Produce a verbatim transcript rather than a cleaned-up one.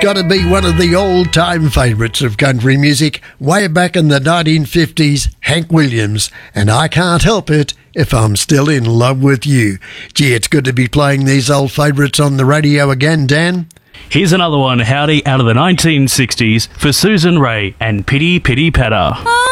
got to be one of the all-time favourites of country music, way back in the nineteen fifties, Hank Williams, and I can't help it if I'm still in love with you. Gee, it's good to be playing these old favourites on the radio again, Dan. Here's another one, Howdy, out of the nineteen sixties for Susan Ray and Pity Pity Patter.